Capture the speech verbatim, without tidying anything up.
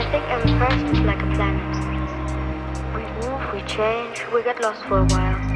I think every person is like a planet. We move, we change, we get lost for a while.